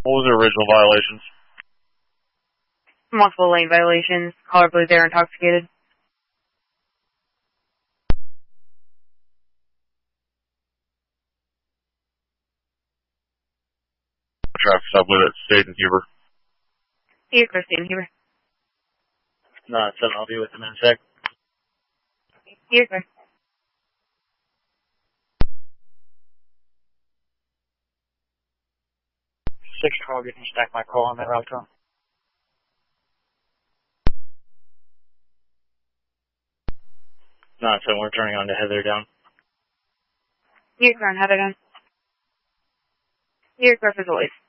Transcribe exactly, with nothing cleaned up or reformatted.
What was the original violations? Multiple lane violations. Caller believes they're intoxicated. Traffic stop with it, State and Huber. Here, Christine Huber. No, it's something I'll be with them in a sec. Here, sir. Six call, get me stack my call on that route to him. No, it's something we're turning on to Heather down. Here, sir, on Heather down. Here, sir, for the